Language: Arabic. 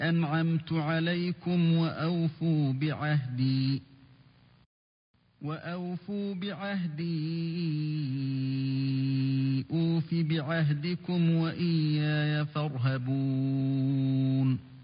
أنعمت عليكم وأوفوا بعهدي أوف بعهدكم وإياي فارهبون